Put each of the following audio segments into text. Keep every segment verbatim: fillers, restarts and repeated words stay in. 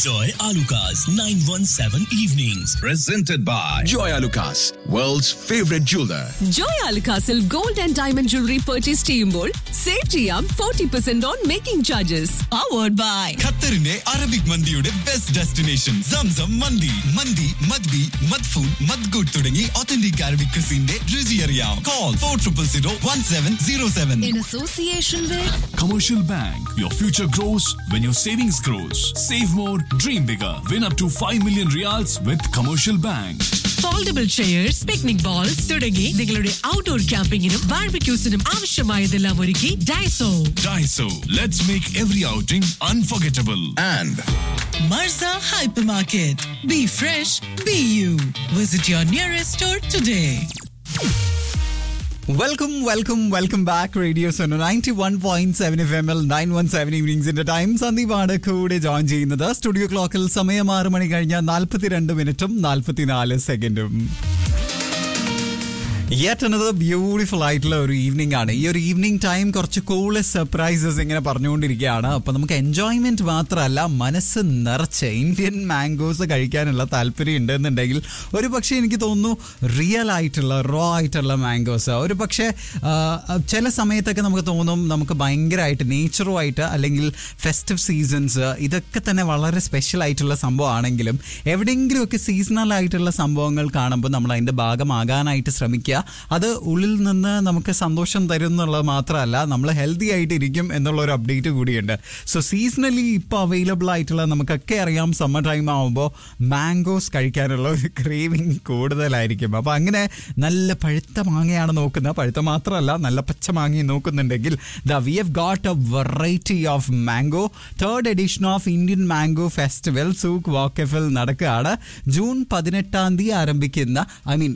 Enjoy Alucard's nine one seven evenings. Presented by Joy Alucas, world's favorite jeweler. Joy Alucasil gold and diamond jewelry purchase ചെയ്യുമ്പോൾ save ചെയ്യാം forty percent on making charges. Powered by ഖത്തറിന്റെ Arabic മന്തിയുടെ best destination Zamzam മന്തി. മന്തി മദ്ബി മദ്ഫൂൻ മദ്ഗൂട്ട് തുടങ്ങി authentic Arabic ക്രിസിന്റെ രുചി അറിയാം. Call four triple zero one seven zero seven. in association with Commercial Bank. Your future grows when your savings grows. Save more, dream bigger. Win up to five million riyals with Commercial Bank. Foldable chairs, picnic balls തുടങ്ങി നിങ്ങളുടെ outdoor ക്യാമ്പിങ്ങിനും ബാർബിക്യൂസിനും ആവശ്യമായതെല്ലാം ഒരുക്കി Daiso. Daiso. Let's make every outing unforgettable. And Marza Hypermarket. Be fresh, be you. Visit your nearest store today. Welcome welcome welcome back radio Suno ninety one point seven F M L nine one seven ഈവനിങ്സിന്റെ time. സന്ദീപാണ് കൂടെ join ചെയ്യുന്നത്. Studio ക്ലോക്കിൽ സമയം ആറ് മണി കഴിഞ്ഞ നാൽപ്പത്തിരണ്ട് മിനിറ്റും നാൽപ്പത്തിനാല് സെക്കൻഡും. യെറ്റ് അനദർ ബ്യൂട്ടിഫുൾ ആയിട്ടുള്ള ഒരു ഈവനിങ് ആണ്. ഈ ഒരു ഈവനിങ് ടൈം കുറച്ച് കൂളസ്റ്റ് സർപ്രൈസസ് ഇങ്ങനെ പറഞ്ഞുകൊണ്ടിരിക്കുകയാണ്. അപ്പോൾ നമുക്ക് എൻജോയ്മെന്റ് മാത്രമല്ല, മനസ്സ് നിറച്ച് ഇന്ത്യൻ മാംഗോസ് കഴിക്കാനുള്ള താല്പര്യം ഉണ്ടെന്നുണ്ടെങ്കിൽ ഒരു പക്ഷേ എനിക്ക് തോന്നുന്നു റിയൽ ആയിട്ടുള്ള റോ ആയിട്ടുള്ള മാംഗോസ് ഒരു പക്ഷേ ചില സമയത്തൊക്കെ നമുക്ക് തോന്നും നമുക്ക് ഭയങ്കരമായിട്ട് നേച്ചറുമായിട്ട് അല്ലെങ്കിൽ ഫെസ്റ്റീവ് സീസൺസ് ഇതൊക്കെ തന്നെ വളരെ സ്പെഷ്യൽ ആയിട്ടുള്ള സംഭവമാണെങ്കിലും എവിടെയെങ്കിലുമൊക്കെ സീസണൽ ആയിട്ടുള്ള സംഭവങ്ങൾ കാണുമ്പോൾ നമ്മൾ അതിൻ്റെ ഭാഗമാകാനായിട്ട് ശ്രമിക്കുക. അത് ഉള്ളിൽ നിന്ന് നമുക്ക് സന്തോഷം തരും എന്നുള്ളത് മാത്രമല്ല, നമ്മൾ ഹെൽത്തി ആയിട്ടിരിക്കും എന്നുള്ള ഒരു അപ്ഡേറ്റ് കൂടിയുണ്ട്. സോ സീസണലി ഇപ്പോൾ അവൈലബിൾ ആയിട്ടുള്ള നമുക്കൊക്കെ അറിയാം സമ്മർ ടൈം ആകുമ്പോൾ മാംഗോസ് കഴിക്കാനുള്ള ഒരു ക്രേവിങ് കൂടുതലായിരിക്കും. അപ്പോൾ അങ്ങനെ നല്ല പഴുത്ത മാങ്ങയാണ് നോക്കുന്നത്, പഴുത്ത മാത്രമല്ല നല്ല പച്ച മാങ്ങ നോക്കുന്നുണ്ടെങ്കിൽ the we have got A variety of mango. Third edition of Indian mango festival souk വാക്കഫിൽ നടക്കുകയാണ്. ജൂൺ പതിനെട്ടാം തീയതി ആരംഭിക്കുന്ന ഐ മീൻ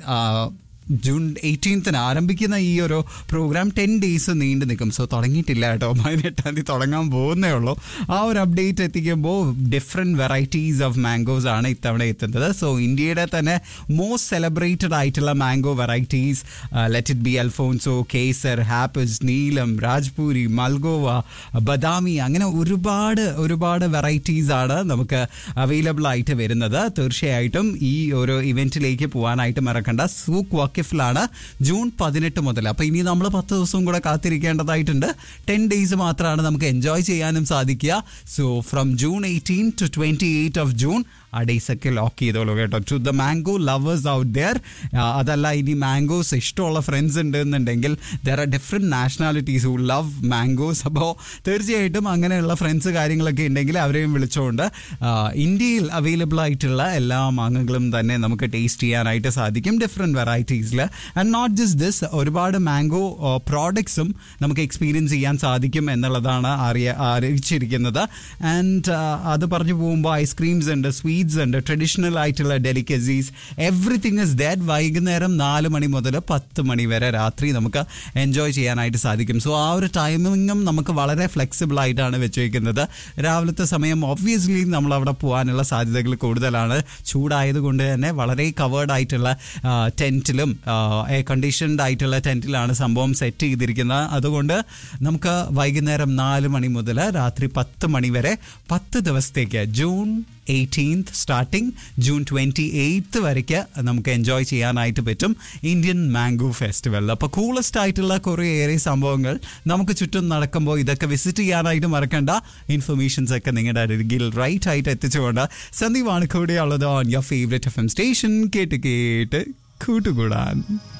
ജൂൺ എയ്റ്റീൻത്തിന് ആരംഭിക്കുന്ന ഈ ഒരു പ്രോഗ്രാം ടെൻ ഡേയ്സ് നീണ്ടു നിൽക്കും. സോ തുടങ്ങിയിട്ടില്ല കേട്ടോ, പതിനെട്ടാം തീയതി തുടങ്ങാൻ പോകുന്നേ ഉള്ളൂ. ആ ഒരു update എത്തിക്കുമ്പോൾ different varieties of mangoes ആണ് ഇത്തവണ എത്തുന്നത്. സോ ഇന്ത്യയുടെ തന്നെ മോസ്റ്റ് സെലിബ്രേറ്റഡ് ആയിട്ടുള്ള mango varieties let it be Alphonso, കേസർ, ഹാപ്പിസ്, നീലം, രാജ്പൂരി, മൽഗോവ, ബദാമി, അങ്ങനെ ഒരുപാട് ഒരുപാട് വെറൈറ്റീസ് ആണ് നമുക്ക് അവൈലബിൾ ആയിട്ട് വരുന്നത്. തീർച്ചയായിട്ടും ഈ ഒരു ഇവൻറ്റിലേക്ക് പോകാനായിട്ട് മറക്കണ്ട. സൂക്ക് ിലാണ് ജൂൺ പതിനെട്ട് മുതൽ. അപ്പോൾ ഇനി നമ്മൾ പത്ത് ദിവസവും കൂടെ കാത്തിരിക്കേണ്ടതായിട്ടുണ്ട്. ടെൻ ഡേയ്സ് മാത്രമാണ് നമുക്ക് എൻജോയ് ചെയ്യാനും സാധിക്കുക. So from June eighteen to twenty eight of June ആ ഡേയ്സൊക്കെ ലോക്ക് ചെയ്തോളൂ കേട്ടോ. To the mango lovers out there. അതല്ല ഇനി മാംഗോസ് ഇഷ്ടമുള്ള ഫ്രണ്ട്സ് ഉണ്ട് എന്നുണ്ടെങ്കിൽ there are different nationalities who love mangoes. അപ്പോൾ തീർച്ചയായിട്ടും അങ്ങനെയുള്ള ഫ്രണ്ട്സ് കാര്യങ്ങളൊക്കെ ഉണ്ടെങ്കിൽ അവരെയും വിളിച്ചുകൊണ്ട് ഇന്ത്യയിൽ അവൈലബിൾ ആയിട്ടുള്ള എല്ലാ മാങ്ങകളും തന്നെ നമുക്ക് ടേസ്റ്റ് ചെയ്യാനായിട്ട് സാധിക്കും different വെറൈറ്റീസിൽ. And not just this, ഒരുപാട് മാംഗോ പ്രോഡക്ട്സും നമുക്ക് എക്സ്പീരിയൻസ് ചെയ്യാൻ സാധിക്കും എന്നുള്ളതാണ് അറിയ അറിയിച്ചിരിക്കുന്നത്. ആൻഡ് അത് പറഞ്ഞു പോകുമ്പോൾ ഐസ്ക്രീംസ് ഉണ്ട്, സ്വീറ്റ്സ് ഉണ്ട്, ട്രഡീഷണൽ ആയിട്ടുള്ള ഡെലിക്കസീസ്, എവറിത്തിങ് ഇസ് ദാറ്റ്. വൈകുന്നേരം നാല് മണി മുതൽ പത്ത് മണി വരെ രാത്രി നമുക്ക് എൻജോയ് ചെയ്യാനായിട്ട് സാധിക്കും. സോ ആ ഒരു ടൈമിങ്ങും നമുക്ക് വളരെ ഫ്ലെക്സിബിൾ ആയിട്ടാണ് വെച്ചേക്കുന്നത്. രാവിലത്തെ സമയം ഒബ്വിയസ്ലി നമ്മൾ അവിടെ പോകാനുള്ള സാധ്യതകൾ കൂടുതലാണ്. ചൂടായതുകൊണ്ട് തന്നെ വളരെ കവേർഡ് ആയിട്ടുള്ള ടെൻറ്റിലും എയർ കണ്ടീഷൻഡ് ആയിട്ടുള്ള ടെൻറ്റിലാണ് സംഭവം സെറ്റ് ചെയ്തിരിക്കുന്നത്. അതുകൊണ്ട് നമുക്ക് വൈകുന്നേരം നാല് മണി മുതൽ രാത്രി പത്ത് മണി വരെ പത്ത് ദിവസത്തേക്ക് June eighteenth starting June twenty eighth വരയ്ക്ക് നമുക്ക് എൻജോയ് ചെയ്യാനായിട്ട് പറ്റും ഇന്ത്യൻ മാംഗോ ഫെസ്റ്റിവൽ. അപ്പോൾ കൂളസ്റ്റ് ആയിട്ടുള്ള കുറേ ഏറെ സംഭവങ്ങൾ നമുക്ക് ചുറ്റും നടക്കുമ്പോൾ ഇതൊക്കെ വിസിറ്റ് ചെയ്യാനായിട്ട് മറക്കണ്ട. ഇൻഫർമേഷൻസ് ഒക്കെ നിങ്ങളുടെ അരികിൽ റൈറ്റ് ആയിട്ട് എത്തിച്ചുകൊണ്ട് സന്ദീപാണ് കൂടെയുള്ളത് on your favourite F M station. കേട്ട് കേട്ട് കൂട്ടുകൂടാൻ.